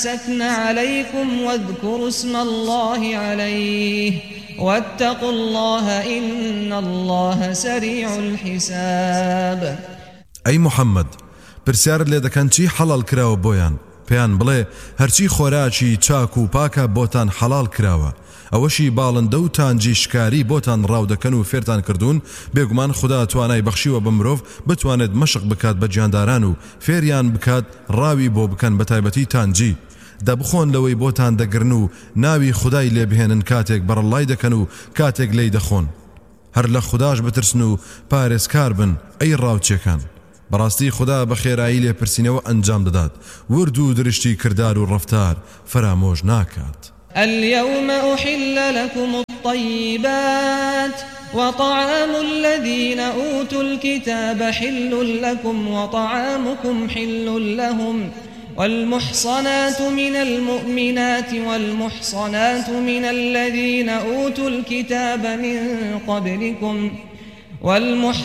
أمسكن عليكم واذكروا اسم الله عليه واتقوا الله إن الله سريع الحساب. أي محمد پرسیار لێ دەکەن چی حەڵال کراوە بۆیان پێیان بڵێ هەرچی خۆراکی چاک و پاکە بۆتان حەڵال کراوە ئەوەشی باڵندە و تانجی شکاری بۆتان ڕاو دەکەن و فێرتان کردوون بێگومان خوددا توانای بەخشیوە بە مرۆڤ بتوانێت مەشق بکات بە گیانداران و فێریان بکات ڕاوی بۆ بکەن بە تایبەتی تانجی دەبخۆن لەوەی بۆتان دەگرن و ناوی خودای لێبهێنن کاتێک بەڕەڵای دەکەن و کاتێک لی دەخۆن هەر لە خوداش بترسن و پارێزکار بن ئەی ڕاوچێکان بەڕاستی خوددا بە خێرایی لێپرسینەوە ئەنجام دەدات ورد و درشتی کردار و ڕەفتار فرامۆژ ناکات. اليوم أحل لكم الطيبات وطعام الذين أوتوا الكتاب حل لكم وطعامكم حل لهم والمحصنات من المؤمنات والمحصنات من الذين أوتوا الكتاب من قبلكم